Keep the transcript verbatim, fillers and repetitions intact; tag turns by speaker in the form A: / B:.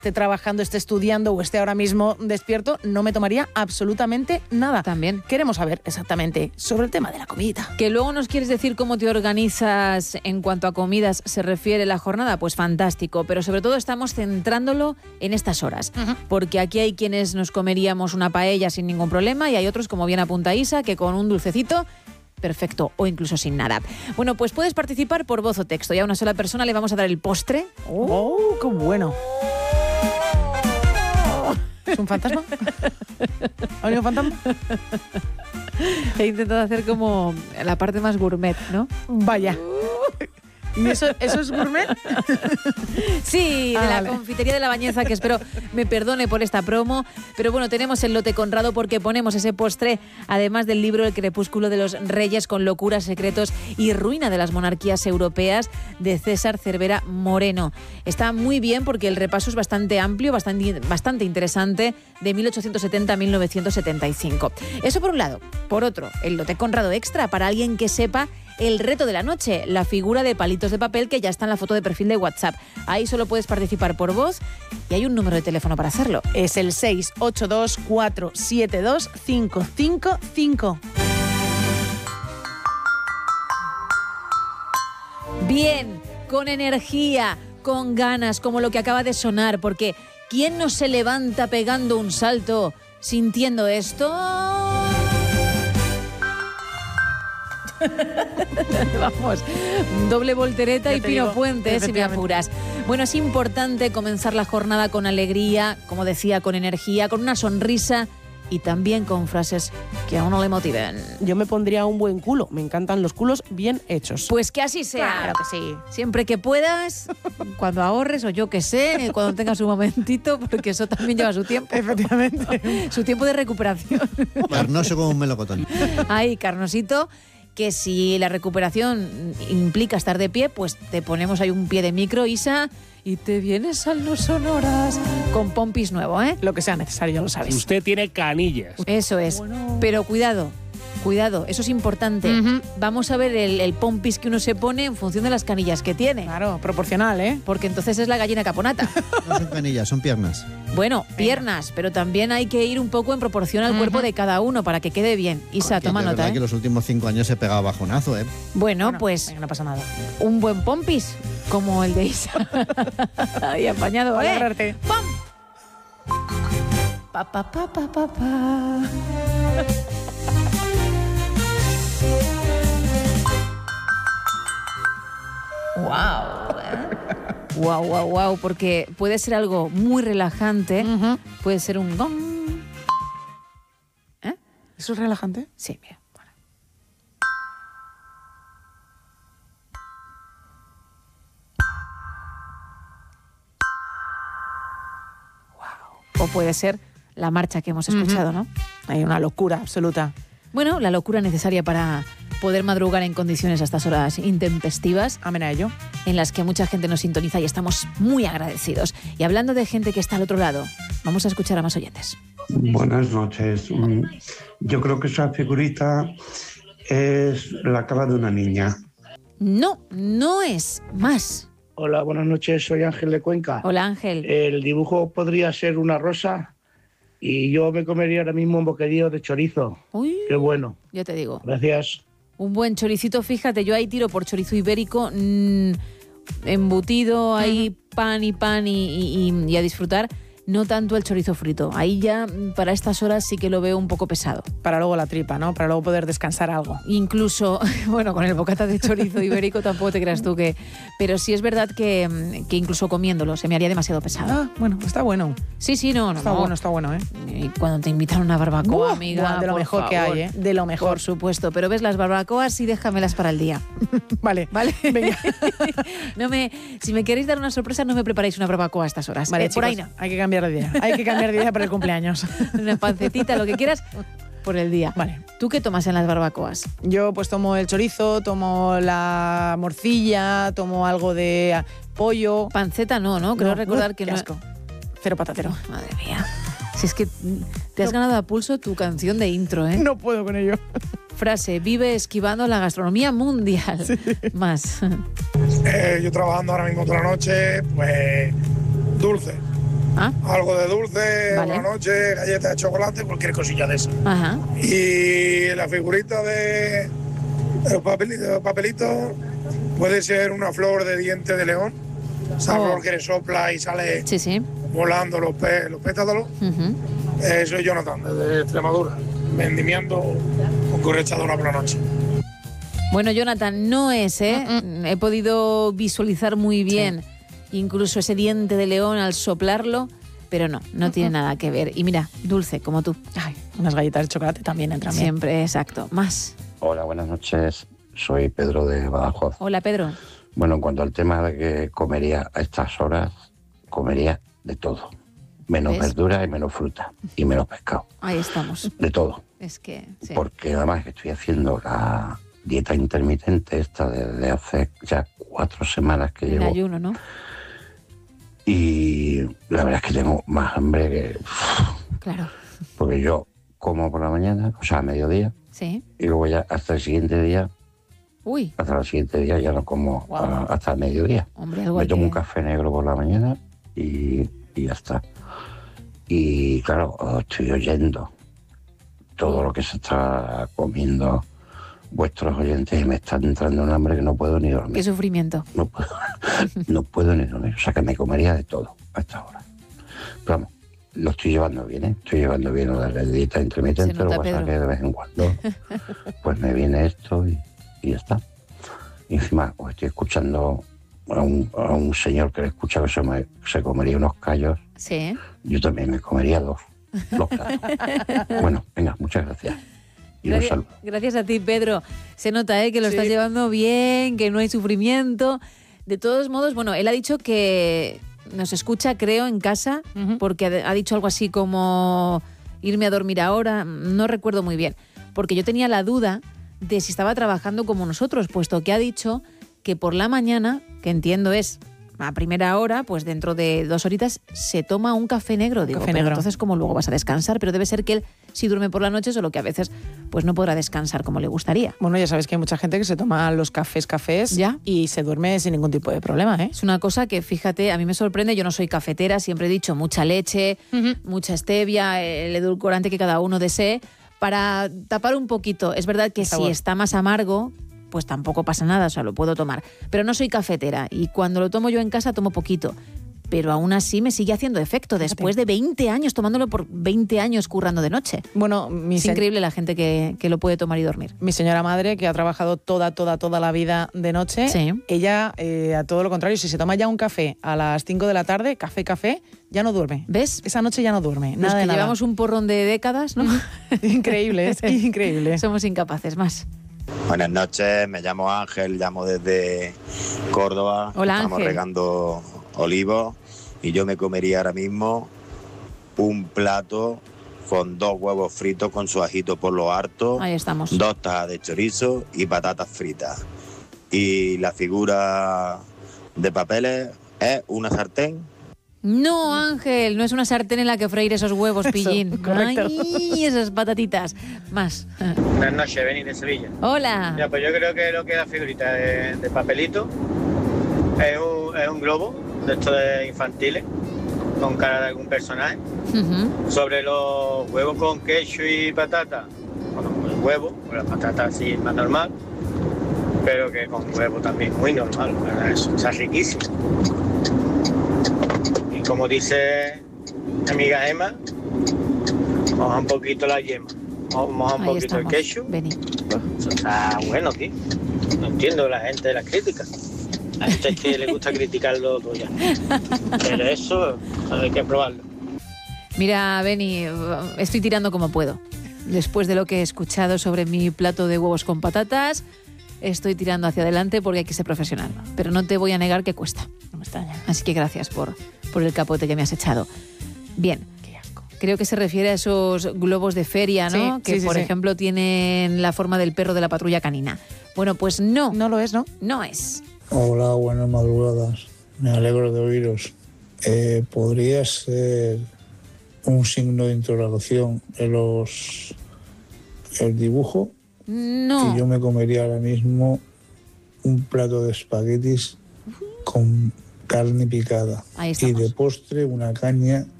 A: esté trabajando, esté estudiando o esté ahora mismo despierto, no me tomaría absolutamente nada.
B: También.
A: Queremos saber exactamente sobre el tema de la comida.
B: Que luego nos quieres decir cómo te organizas en cuanto a comidas se refiere la jornada, pues fantástico, pero sobre todo estamos centrándolo en estas horas, uh-huh. porque aquí hay quienes nos comeríamos una paella sin ningún problema y hay otros, como bien apunta Isa, que con un dulcecito perfecto, o incluso sin nada. Bueno, pues puedes participar por voz o texto. Ya a una sola persona le vamos a dar el postre.
A: ¡Oh, oh qué bueno! ¿Es un fantasma? ¿Ha venido un fantasma?
B: He intentado hacer como la parte más gourmet, ¿no?
A: Vaya. ¿Y eso, eso es gourmet?
B: Sí,
A: ah,
B: de la
A: vale.
B: confitería de La Bañeza, que espero me perdone por esta promo. Pero bueno, tenemos el lote Conrado porque ponemos ese postre, además del libro El crepúsculo de los reyes con locuras, secretos y ruina de las monarquías europeas, de César Cervera Moreno. Está muy bien porque el repaso es bastante amplio, bastante, bastante interesante, de mil ochocientos setenta a mil novecientos setenta y cinco. Eso por un lado. Por otro, el lote Conrado extra para alguien que sepa el reto de la noche, la figura de palitos de papel que ya está en la foto de perfil de WhatsApp. Ahí solo puedes participar por voz y hay un número de teléfono para hacerlo.
A: Es el seis ocho dos cuatro siete dos cinco cinco cinco.
B: Bien, con energía, con ganas, como lo que acaba de sonar, porque ¿quién no se levanta pegando un salto sintiendo esto? Vamos, doble voltereta y Pino Puente, si me apuras. Bueno, es importante comenzar la jornada con alegría, como decía, con energía, con una sonrisa y también con frases que a uno le motiven.
A: Yo me pondría un buen culo. Me encantan los culos bien hechos.
B: Pues que así sea.
A: Claro que sí.
B: Siempre que puedas, cuando ahorres o yo que sé, cuando tengas un momentito, porque eso también lleva su tiempo.
A: Efectivamente.
B: Su tiempo de recuperación.
C: Carnoso como un melocotón.
B: Ay, carnosito. Que si la recuperación implica estar de pie, pues te ponemos ahí un pie de micro, Isa, y te vienes al No Sonoras con Pompis nuevo, ¿eh?
A: Lo que sea necesario, ya lo sabes.
D: Usted tiene canillas.
B: Eso es.
A: Bueno.
B: Pero cuidado, cuidado, eso es importante.
A: Uh-huh.
B: Vamos a ver el, el Pompis que uno se pone en función de las canillas que tiene.
A: Claro, proporcional, ¿eh?
B: Porque entonces es la gallina caponata.
C: No son canillas, son piernas.
B: Bueno, piernas, pero también hay que ir un poco en proporción al
A: Uh-huh.
B: cuerpo de cada uno para que quede bien. Isa,
C: Porque
B: toma
C: de
B: nota,
C: verdad
B: ¿eh?
C: que los últimos cinco años he pegado bajonazo, ¿eh?
B: Bueno,
A: Bueno,
B: pues
A: venga, no pasa nada.
B: un buen Pompis, como el de Isa. Y apañado,
A: Voy a
B: ¿eh?
A: agarrarte.
B: ¡Pum! Pa, pa, pa, pa, pa, pa. Wow. Wow, wow, wow, porque puede ser algo muy relajante,
A: Uh-huh.
B: puede ser un gong. ¿Eh?
A: ¿Eso es relajante?
B: Sí, mira. Bueno. Wow. O puede ser la marcha que hemos escuchado,
A: Uh-huh.
B: ¿no?
A: Hay una locura absoluta.
B: Bueno, la locura necesaria para poder madrugar en condiciones a estas horas intempestivas,
A: Amén a ello.
B: en las que mucha gente nos sintoniza y estamos muy agradecidos. Y hablando de gente que está al otro lado, vamos a escuchar a más oyentes.
E: Buenas noches. Mm, Yo creo que esa figurita es la cara de una niña.
B: No, no es más.
F: Hola, buenas noches, soy Ángel de Cuenca.
B: Hola, Ángel.
F: El dibujo podría ser una rosa y yo me comería ahora mismo un bocadillo de chorizo.
B: Uy,
F: Qué bueno.
B: yo te digo.
F: Gracias.
B: Un buen choricito, fíjate, yo ahí tiro por chorizo ibérico, mmm, embutido, ahí pan y pan y, y, y- y a disfrutar. No tanto el chorizo frito. Ahí ya, mm, para estas horas, sí que lo veo un poco pesado.
A: Para luego la tripa, ¿no? Para luego poder descansar algo.
B: Incluso, bueno, con el bocata de chorizo ibérico tampoco te creas tú que... Pero sí es verdad que, mm, que incluso comiéndolo se me haría demasiado pesado.
A: Ah, bueno, está bueno.
B: Sí, sí, no, no.
A: Está
B: no.
A: bueno, está bueno, ¿eh?
B: Y cuando te invitan a una barbacoa,
A: Buah,
B: amiga,
A: buah, de lo
B: por
A: mejor que
B: favor.
A: hay, ¿eh? De lo mejor.
B: Por supuesto, pero ves las barbacoas y déjamelas para el día.
A: Vale,
B: ¿Vale?
A: venga.
B: No me, si me queréis dar una sorpresa, no me preparéis una barbacoa a estas horas.
A: Vale,
B: Eh, por ahí
A: chicos,
B: no.
A: hay que cambiar de idea. Hay que cambiar de idea para el cumpleaños.
B: Una pancetita, lo que quieras, por el día.
A: Vale.
B: ¿Tú qué tomas en las barbacoas?
A: Yo pues tomo el chorizo, tomo la morcilla, tomo algo de ah, pollo.
B: Panceta no, ¿no? Creo
A: No,
B: recordar
A: uh,
B: que
A: qué
B: no...
A: asco. Cero patatero.
B: Madre mía. Si es que te has ganado a pulso tu canción de intro, ¿eh?
A: No puedo con ello.
B: Frase, vive esquivando la gastronomía mundial. Más.
G: Eh, yo trabajando ahora mismo toda la noche, pues dulce.
B: Ah.
D: Algo de dulce,
B: Vale.
D: una noche, galletas de chocolate, cualquier cosilla de eso.
B: Ajá.
D: Y la figurita de, de los papelitos, de los papelitos puede ser una flor de diente de león. Esa
B: Oh.
D: flor que le sopla y sale
B: Sí, sí.
D: volando los, pe- los pétalos.
B: Ujú.
D: Eh, soy Jonathan, desde Extremadura, vendimiando con correchadora por la noche.
B: Bueno, Jonathan, no es, ¿eh? He podido visualizar muy bien incluso ese diente de león al soplarlo, pero no, no tiene nada que ver. Y mira, dulce, como tú.
A: Ay, unas galletas de chocolate también entran bien.
B: Siempre, exacto. Más.
G: Hola, buenas noches. Soy Pedro de Badajoz.
B: Hola, Pedro.
G: Bueno, en cuanto al tema de que comería a estas horas, comería de todo. Menos
B: ¿Ves?
G: verdura y menos fruta. Y menos pescado.
B: Ahí estamos.
G: De todo.
B: Es que, sí.
G: Porque además que estoy haciendo la dieta intermitente esta desde hace ya cuatro semanas que
B: El
G: llevo.
B: ayuno, ¿no?
G: Y la verdad es que tengo más hambre que...
B: Claro.
G: Porque yo como por la mañana, o sea, a mediodía,
B: Sí.
G: y luego ya hasta el siguiente día,
B: Uy,
G: hasta el siguiente día ya no como
B: Wow.
G: ah, hasta el mediodía.
B: hombre, algo
G: Me
B: hay
G: tomo
B: que-
G: un café negro por la mañana y, y ya está. Y claro, estoy oyendo todo lo que se está comiendo vuestros oyentes y me está entrando un hambre que no puedo ni
B: Qué
G: dormir.
B: sufrimiento.
G: No puedo, no puedo ni dormir. O sea que me comería de todo a esta hora. Pero vamos, lo estoy llevando bien, ¿eh? Estoy llevando bien la la dieta intermitente,
B: Se
G: lo
B: nota,
G: que pasa es
B: Pedro.
G: que de vez en cuando pues me viene esto y, y ya está. Y encima os estoy escuchando a un, a un señor que le escucha que se, me- se comería unos callos.
B: Sí.
G: Yo también me comería dos. Dos platos. Bueno, venga, muchas gracias. Y un
B: Gracias,
G: saludo.
B: gracias a ti, Pedro. Se nota, ¿eh? Que lo
A: Sí.
B: estás llevando bien, que no hay sufrimiento. De todos modos, bueno, él ha dicho que nos escucha, creo, en casa,
A: Ujú.
B: porque ha ha dicho algo así como irme a dormir ahora. No recuerdo muy bien, porque yo tenía la duda de si estaba trabajando como nosotros, puesto que ha dicho que por la mañana, que entiendo es a primera hora, pues dentro de dos horitas se toma un café negro. Digo,
A: café
B: pero
A: negro.
B: entonces ¿cómo luego vas a descansar? Pero debe ser que él si duerme por la noche, solo que a veces pues no podrá descansar como le gustaría.
A: Bueno, ya sabes que hay mucha gente que se toma los cafés, cafés
B: Ya.
A: y se duerme sin ningún tipo de problema, ¿eh?
B: Es una cosa que, fíjate, a mí me sorprende. Yo no soy cafetera, siempre he dicho mucha leche, mucha stevia, el edulcorante que cada uno desee, para tapar un poquito. Es verdad que
A: El
B: si
A: sabor.
B: está más amargo, pues tampoco pasa nada, o sea, lo puedo tomar. Pero no soy cafetera y cuando lo tomo yo en casa tomo poquito. Pero aún así me sigue haciendo efecto después de veinte años, tomándolo por veinte años currando de noche.
A: Bueno, mi,
B: Es
A: se-
B: increíble la gente que, que lo puede tomar y dormir.
A: mi señora madre, que ha trabajado toda, toda, toda la vida de noche,
B: Sí.
A: ella, eh, a todo lo contrario, si se toma ya un café a las cinco de la tarde, café, café, ya no duerme.
B: ¿Ves?
A: Esa noche ya no duerme,
B: Los
A: nada
B: que
A: de nada.
B: llevamos un porrón de décadas, ¿no?
A: Increíble, es increíble.
B: Somos incapaces, más.
H: Buenas noches, me llamo Ángel, llamo desde Córdoba.
B: Hola,
H: Estamos
B: Ángel.
H: regando olivos y yo me comería ahora mismo un plato con dos huevos fritos con su ajito por lo harto,
B: Ahí estamos.
H: dos tajas de chorizo y patatas fritas. Y la figura de papeles es una sartén.
B: No, Ángel, no es una sartén en la que freír esos huevos, pillín.
A: correcto.
B: Ay, esas patatitas. Más.
I: Buenas noches, Beni de Sevilla.
B: Hola.
I: Ya, pues yo creo que lo que es la figurita de, de papelito es un, es un globo de estos de infantiles con cara de algún personaje.
B: Ujú.
I: Sobre los huevos con queso y patata, bueno, con el huevo, con la patata así más normal, pero que con huevo también muy normal, ¿verdad? Eso está riquísimo. Y como dice mi amiga Emma, moja un poquito la yema, moja un
B: Ahí
I: poquito
B: estamos.
I: el queso.
B: Vení.
I: Eso está bueno, tío. No entiendo la gente de las críticas. La gente es que le gusta criticarlo todo ya. Pero eso hay que probarlo.
B: Mira, Beni, estoy tirando como puedo. Después de lo que he escuchado sobre mi plato de huevos con patatas, estoy tirando hacia adelante porque hay que ser profesional. Pero no te voy a negar que cuesta.
A: No me extraña.
B: Así que gracias por, por el capote que me has echado. Bien.
A: Qué asco.
B: Creo que se refiere a esos globos de feria, ¿no?
A: Sí,
B: que,
A: sí, sí,
B: por
A: sí.
B: ejemplo, tienen la forma del perro de la patrulla canina. Bueno, pues no,
A: No lo es, ¿no?
B: no es.
J: Hola, buenas madrugadas. Me alegro de oíros. Eh, ¿Podría ser un signo de interrogación en los el dibujo?
B: No.
J: Y yo me comería ahora mismo un plato de espaguetis con carne picada.
B: Ahí
J: Y
B: estamos.
J: de postre una caña